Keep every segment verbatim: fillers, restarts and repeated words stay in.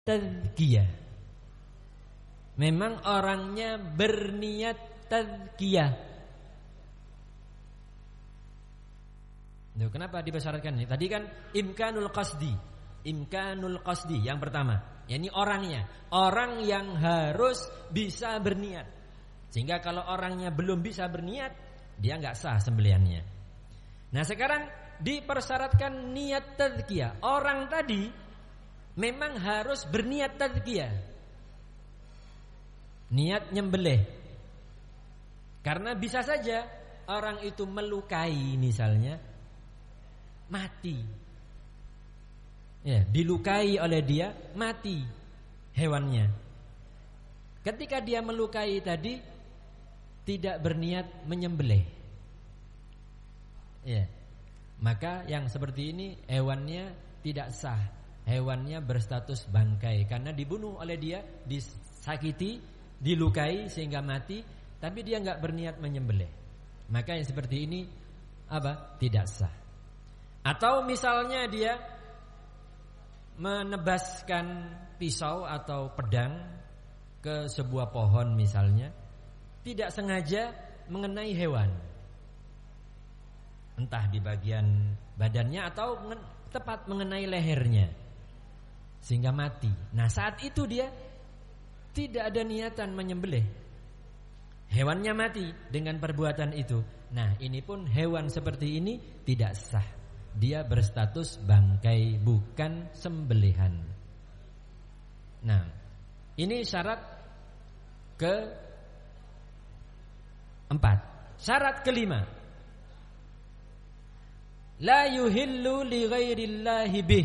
tazkiyah. Memang orangnya berniat tazkiyah. Duh, kenapa dibesarkan ini? Tadi kan imkanul qasdi. Imkanul qasdi yang pertama. Ya, ini orangnya. Orang yang harus bisa berniat. Sehingga kalau orangnya belum bisa berniat, dia enggak sah sembelihannya. Nah, sekarang dipersyaratkan niat tazkiyah. Orang tadi memang harus berniat tazkiyah. Niat nyembelih. Karena bisa saja orang itu melukai misalnya, mati. Ya, dilukai oleh dia, mati hewannya. Ketika dia melukai tadi, tidak berniat menyembelih. Ya. Maka yang seperti ini hewannya tidak sah. Hewannya berstatus bangkai karena dibunuh oleh dia, disakiti, dilukai sehingga mati, tapi dia enggak berniat menyembelih. Maka yang seperti ini apa? Tidak sah. Atau misalnya dia menebaskan pisau atau pedang ke sebuah pohon misalnya, tidak sengaja mengenai hewan, entah di bagian badannya atau tepat mengenai lehernya, sehingga mati. Nah, saat itu dia tidak ada niatan menyembelih, hewannya mati dengan perbuatan itu. Nah, ini pun hewan seperti ini tidak sah. Dia berstatus bangkai, bukan sembelihan. Nah, ini syarat ke empat. Syarat kelima, la yuhillu li ghairillahi bih.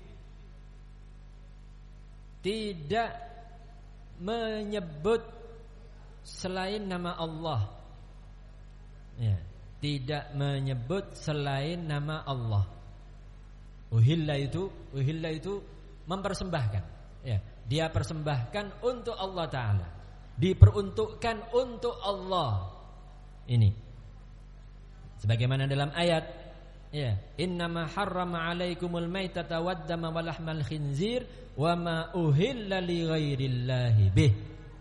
Tidak menyebut selain nama Allah. Ya, tidak menyebut selain nama Allah. Uhilla itu, uhilla itu mempersembahkan. Ya, dia persembahkan untuk Allah Ta'ala, diperuntukkan untuk Allah. Ini sebagaimana dalam ayat, ya, innama harrama alaikumul maitata waddama walahmal khinzir wa ma uhilla li ghairillahi bih.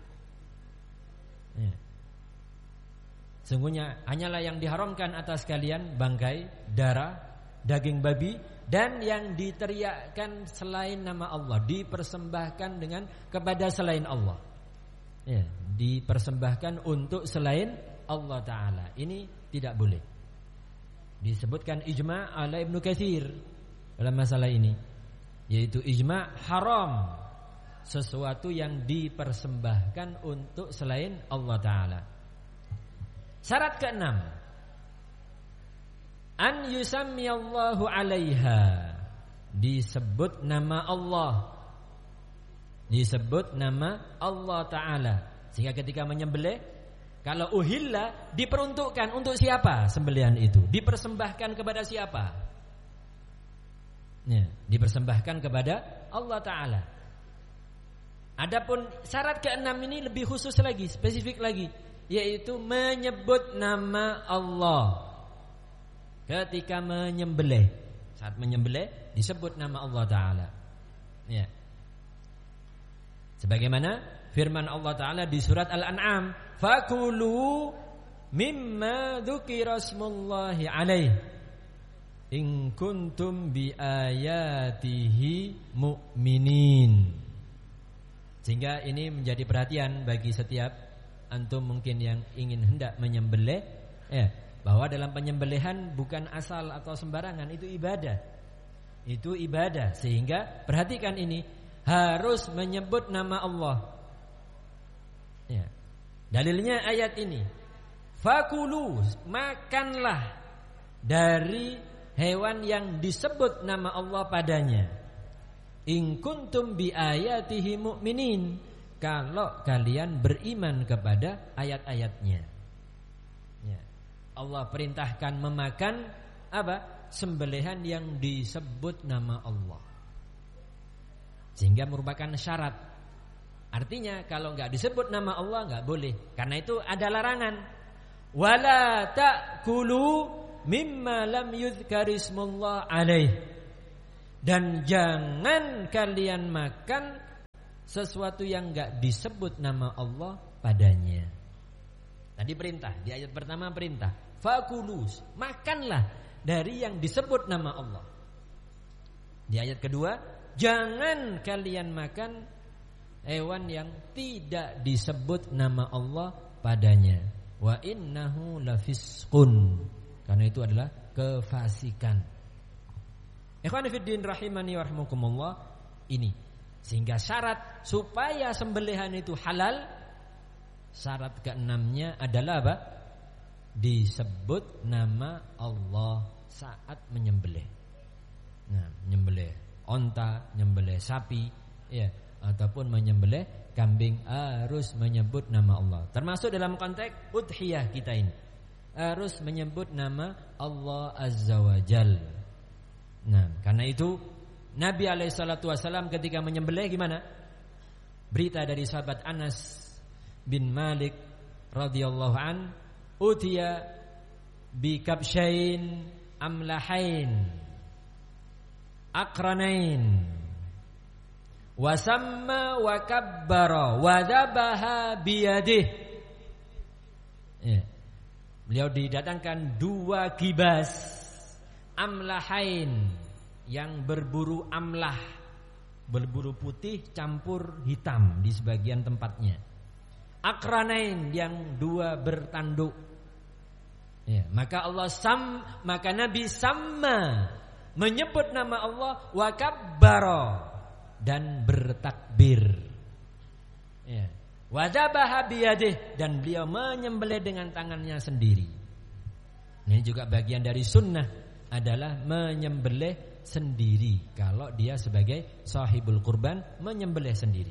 Ya. Sungguhnya hanyalah yang diharamkan atas kalian bangkai, darah, daging babi, dan yang diteriakkan selain nama Allah, dipersembahkan dengan kepada selain Allah. Ya, dipersembahkan untuk selain Allah Ta'ala. Ini tidak boleh. Disebutkan ijma' ala Ibnu Katsir dalam masalah ini, yaitu ijma' haram sesuatu yang dipersembahkan untuk selain Allah Ta'ala. Syarat keenam, an yusammiyallahu alaiha, disebut nama Allah, disebut nama Allah Ta'ala, sehingga ketika menyembelih, kalau uhilla diperuntukkan untuk siapa sembelihan itu, dipersembahkan kepada siapa, ya, dipersembahkan kepada Allah Ta'ala. Adapun syarat keenam ini lebih khusus lagi, spesifik lagi, yaitu menyebut nama Allah ketika menyembelih. Saat menyembelih disebut nama Allah Ta'ala, ya. Sebagaimana firman Allah Ta'ala di surat Al-An'am, fakulu mimma dzukira smullahi alaih in kuntum bi ayatihi mu'minin. Sehingga ini menjadi perhatian bagi setiap antum mungkin yang ingin hendak menyembelih, ya, bahwa dalam penyembelihan bukan asal atau sembarangan, itu ibadah. Itu ibadah, sehingga perhatikan ini, harus menyebut nama Allah. Ya. Dalilnya ayat ini, fakulu, makanlah dari hewan yang disebut nama Allah padanya, in kuntum bi ayatihi mu'minin, kalau kalian beriman kepada ayat-ayatnya. Ya. Allah perintahkan memakan apa? Sembelihan yang disebut nama Allah, sehingga merupakan syarat. Artinya kalau enggak disebut nama Allah enggak boleh. Karena itu ada larangan. Wala ta'kulu mimma lam yuzkarismullah alaih. Dan jangan kalian makan sesuatu yang enggak disebut nama Allah padanya. Tadi perintah, di ayat pertama perintah, fakulus, makanlah dari yang disebut nama Allah. Di ayat kedua, jangan kalian makan hewan yang tidak disebut nama Allah padanya. Wa innahu lafisqun, karena itu adalah kefasikan. Ikhwani fiddin rahimani warahmukumullah, ini sehingga syarat supaya sembelihan itu halal, syarat keenamnya adalah apa? Disebut nama Allah saat menyembelih. Nah, menyembelih onta, menyembelih sapi, ya, ataupun menyembelih kambing harus menyebut nama Allah. Termasuk dalam konteks udhiyah kita ini harus menyebut nama Allah Azza wa Jal. Nah, karena itu Nabi alaihi salatu wasallam ketika menyembelih gimana? Berita dari sahabat Anas bin Malik radhiyallahu an, utiya bi kabshain amlahain aqranain wasamma wa kabbara wa dhabaha biyadih. Ya. Beliau didatangkan dua kibas amlahain yang berburu amlah, berburu putih campur hitam di sebagian tempatnya. Akranain yang dua bertanduk. Ya, maka Allah sam, maka Nabi sama menyebut nama Allah wa kabbara dan bertakbir. Ya. Wa dhabaha biyadih dan beliau menyembelih dengan tangannya sendiri. Ini juga bagian dari sunnah adalah menyembelih sendiri kalau dia sebagai sahibul kurban menyembelih sendiri.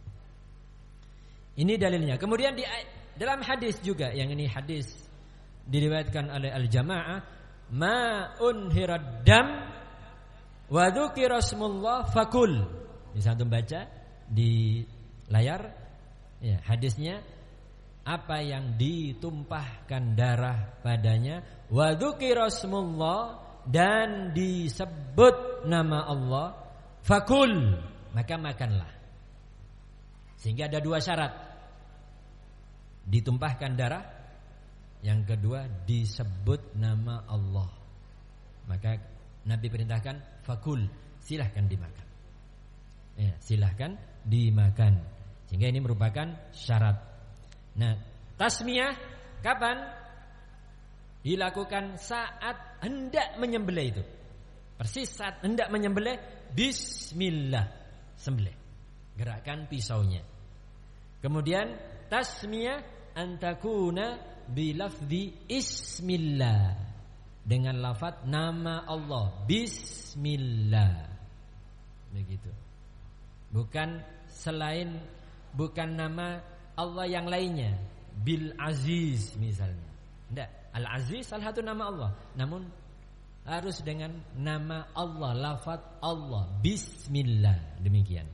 Ini dalilnya. Kemudian di dalam hadis juga, yang ini hadis diriwayatkan oleh al-jamaah, ma unhirad dam wa dzukira ismullah fakul. Bisa antum baca di layar. Ya, hadisnya, apa yang ditumpahkan darah padanya, wa dzukira ismullah, dan disebut nama Allah, fakul, maka makanlah. Sehingga ada dua syarat, ditumpahkan darah, yang kedua disebut nama Allah. Maka Nabi perintahkan fakul, silahkan dimakan. Ya, silahkan dimakan. Sehingga ini merupakan syarat. Nah, tasmiyah kapan? Dilakukan saat hendak menyembelih itu. Persis saat hendak menyembelih, bismillah, sembelih. Gerakkan pisaunya. Kemudian tasmiyah antakuna bilafzi ismillah, dengan lafaz nama Allah, bismillah. Begitu. Bukan selain, bukan nama Allah yang lainnya, bil aziz misalnya. Tidak, al aziz salah satu nama Allah, namun harus dengan nama Allah, lafaz Allah, bismillah. Demikian.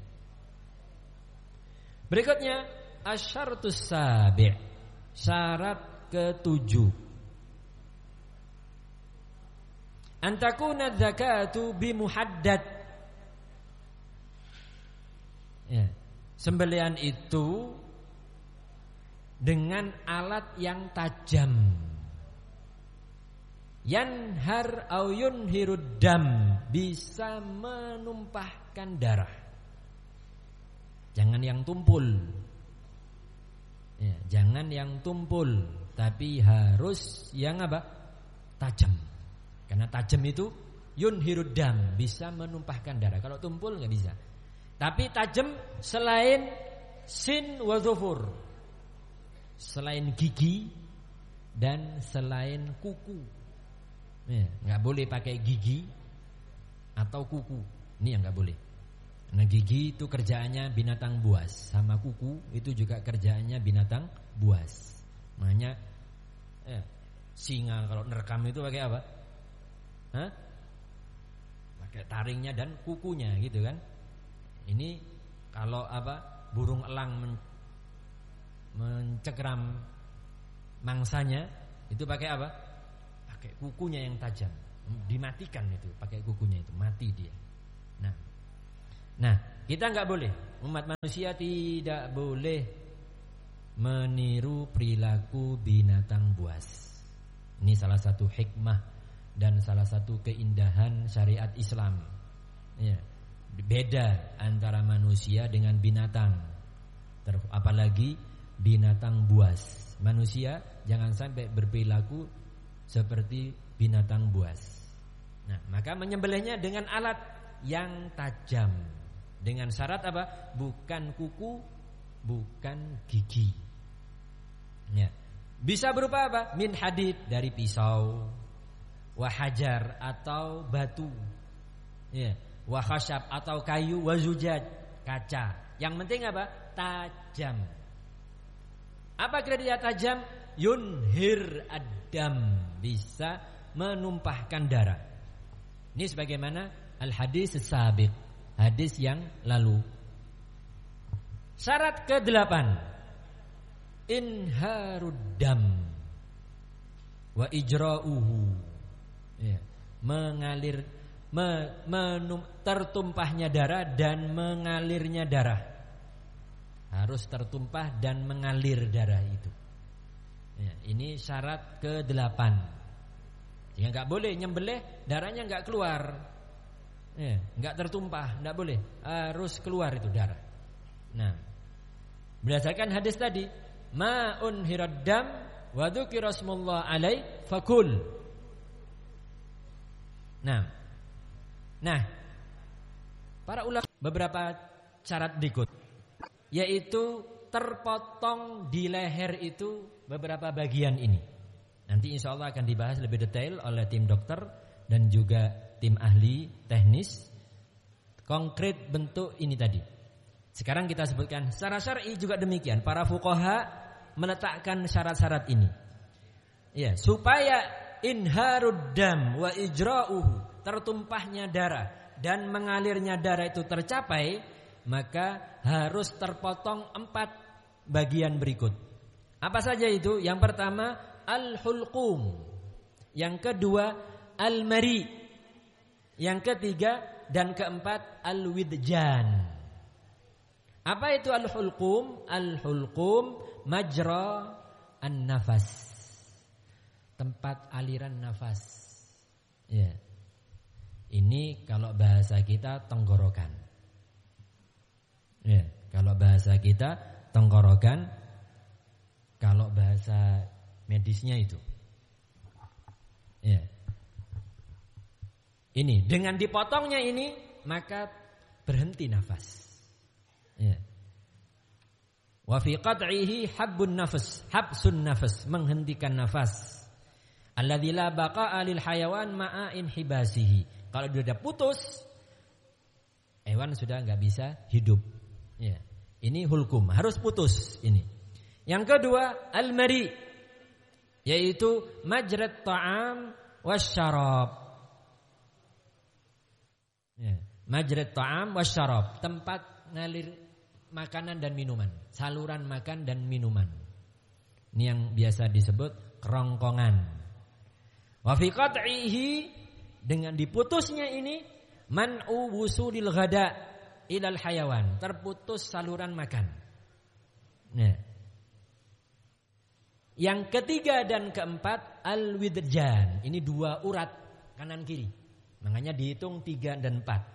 Berikutnya asyaratus sabi', syarat ketujuh, antakuna zakatu bimuhaddad. Ya, sembelihan itu dengan alat yang tajam. Yanhar au yunhirud dam, bisa menumpahkan darah. Jangan yang tumpul. Ya, jangan yang tumpul, tapi harus yang apa? Tajam. Karena tajam itu yunhirud dam, bisa menumpahkan darah. Kalau tumpul nggak bisa. Tapi tajam selain sin wa dhufur, selain gigi dan selain kuku. Ya, nggak boleh pakai gigi atau kuku. Ini yang nggak boleh. Nah, gigi itu kerjaannya binatang buas, sama kuku itu juga kerjaannya binatang buas. Makanya eh, singa kalau nerekam itu pakai apa? Hah? Pakai taringnya dan kukunya gitu kan. Ini kalau apa, burung elang men, mencekram mangsanya itu pakai apa? Pakai kukunya yang tajam. Dimatikan itu, pakai kukunya itu, mati dia. Nah, Nah, kita enggak boleh, umat manusia tidak boleh meniru perilaku binatang buas. Ini salah satu hikmah dan salah satu keindahan syariat Islam. Ya, beda antara manusia dengan binatang. Ter- apalagi binatang buas. Manusia jangan sampai berperilaku seperti binatang buas. Nah, maka menyembelihnya dengan alat yang tajam. Dengan syarat apa? Bukan kuku, bukan gigi. Ya. Bisa berupa apa? Min hadid, dari pisau, wa hajar atau batu. Ya, wa khasyab atau kayu, wa zujaj, kaca. Yang penting apa? Tajam. Apa kriteria tajam? Yunhir ad-dam, bisa menumpahkan darah. Ini sebagaimana al-hadis sabiq, hadis yang lalu. Syarat kedelapan, inharud dam wa ijra'uhu. Ya, mengalir me, menum, tertumpahnya darah dan mengalirnya darah. Harus tertumpah dan mengalir darah itu. Ya, ini syarat kedelapan. Ya, enggak boleh nyembelih darahnya enggak keluar. Ya, enggak tertumpah, enggak boleh. Harus keluar itu darah. Nah, berdasarkan hadis tadi, ma'un hiraddam wa dzukira rasmullah alai fakul. Nah. Nah, para ulama beberapa syarat berikut, yaitu terpotong di leher itu beberapa bagian ini. Nanti insya Allah akan dibahas lebih detail oleh tim dokter dan juga tim ahli teknis. Konkret bentuk ini tadi. Sekarang kita sebutkan secara syar'i juga demikian. Para fuqaha meletakkan syarat-syarat ini. Ya, supaya inharud dam wa ijra'uhu, tertumpahnya darah dan mengalirnya darah itu tercapai, maka harus terpotong empat bagian berikut. Apa saja itu? Yang pertama al-hulqum, yang kedua al-mari, yang ketiga dan keempat al-widjan. Apa itu al-hulqum? Al-hulqum majra an-nafas, tempat aliran nafas. Ya. Ini kalau bahasa kita tenggorokan. Ya, kalau bahasa kita tenggorokan, kalau bahasa medisnya itu. Ya. Ini dengan dipotongnya ini maka berhenti nafas. Ya. Wa fi qat'ihi habbun nafas, habsun nafas, menghentikan nafas. Alladzi la baqa'a lil hayawan ma'a inhibasihi. Kalau dia sudah putus, hewan sudah enggak bisa hidup. Ya. Ini hulkum, harus putus ini. Yang kedua al-mari, yaitu majrat ta'am wasyarab. Ya, majrat ta'am wasyarab, tempat ngalir makanan dan minuman, saluran makan dan minuman. Ini yang biasa disebut kerongkongan. Wa fi qat'ihi, dengan diputusnya ini man'u wusulil ghada ilal hayawan, terputus saluran makan. Nah, yang ketiga dan keempat al-widjan, ini dua urat kanan kiri, makanya dihitung tiga dan empat.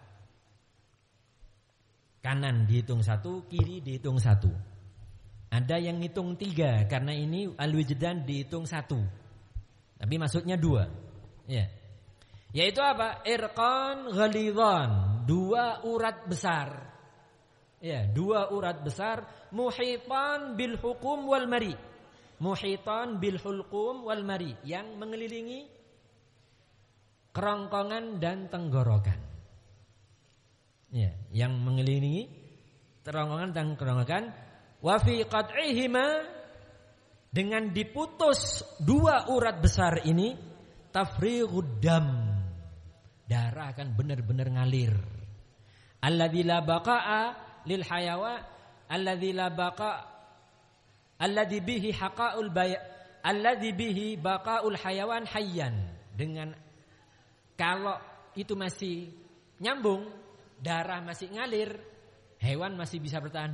Kanan dihitung satu, kiri dihitung satu. Ada yang ngitung tiga, karena ini al-widjan dihitung satu, tapi maksudnya dua. Ya. Yaitu apa? Irqan ghalidhan, dua urat besar. Ya, dua urat besar, muhitan bil hukum wal mari. Muhitan bil hulqum wal mari, yang mengelilingi kerongkongan dan tenggorokan. Ya, yang mengelilingi kerongkongan dan tenggorokan. Wa fi qat'ihima, dengan diputus dua urat besar ini, tafrighud dam, darah akan benar-benar ngalir. Alladzi la baqa'a lil hayawan, alladzi la baqa' alladzi bihi haqa'ul bay' alladzi bihi baqa'ul hayawan hayyan. Dengan kalau itu masih nyambung, darah masih ngalir, hewan masih bisa bertahan